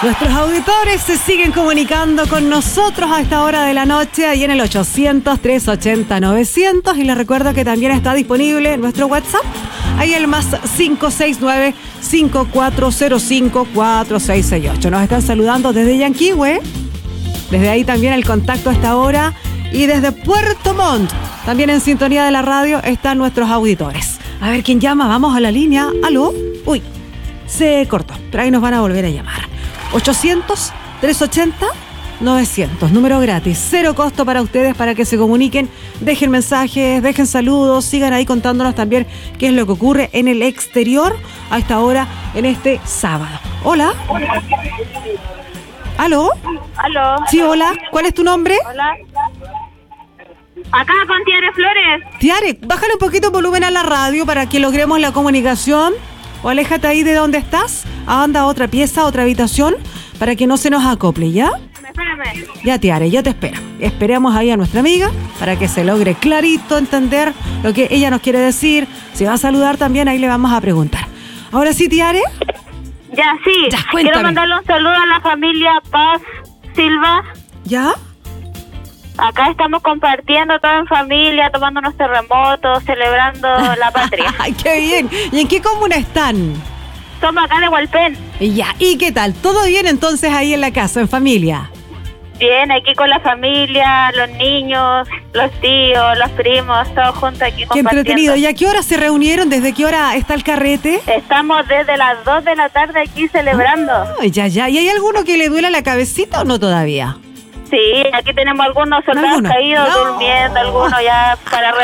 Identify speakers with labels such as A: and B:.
A: Nuestros auditores se siguen comunicando con nosotros a esta hora de la noche, ahí en el 800-380-900. Y les recuerdo que también está disponible nuestro WhatsApp, ahí el más 569-5405-4668. Nos están saludando desde Yanquihue, desde ahí también el contacto a esta hora. Y desde Puerto Montt, también en sintonía de la radio, están nuestros auditores. A ver quién llama, vamos a la línea. ¿Aló? Uy, se cortó, pero ahí nos van a volver a llamar. 800-380-900, número gratis, cero costo para ustedes, para que se comuniquen, dejen mensajes, dejen saludos, sigan ahí contándonos también qué es lo que ocurre en el exterior a esta hora, en este sábado. Hola. ¿Aló?
B: ¿Aló?
A: Sí, hola. ¿Cuál es tu nombre?
B: Hola. Acá con Tiare Flores.
A: Tiare, bájale un poquito el volumen a la radio para que logremos la comunicación. O aléjate ahí de donde estás, anda a otra pieza, a otra habitación, para que no se nos acople, ¿ya?
B: Espérame.
A: Ya, Tiare, yo te espero. Esperamos ahí a nuestra amiga para que se logre clarito entender lo que ella nos quiere decir. Si va a saludar también, ahí le vamos a preguntar. Ahora sí, Tiare.
B: Ya, sí.
A: Ya, cuéntame.
B: Quiero mandarle un saludo a la familia Paz Silva.
A: ¿Ya?
B: Acá estamos compartiendo todo en familia, tomando unos terremotos, celebrando la patria.
A: ¡Ay, qué bien! ¿Y en qué comuna están?
B: Somos acá de Hualpén.
A: Ya, ¿y qué tal? ¿Todo bien entonces ahí en la casa, en familia?
B: Bien, aquí con la familia, los niños, los tíos, los primos, todos juntos aquí
A: Qué
B: compartiendo.
A: entretenido. ¿Y a qué hora se reunieron? ¿Desde qué hora está el carrete?
B: Estamos desde las 2 de la tarde aquí celebrando.
A: Ay, ya. ¿Y hay alguno que le duela la cabecita o no todavía?
B: Sí, aquí tenemos algunos soldados
A: ¿Algunos?
B: caídos
A: No.
B: durmiendo, algunos ya para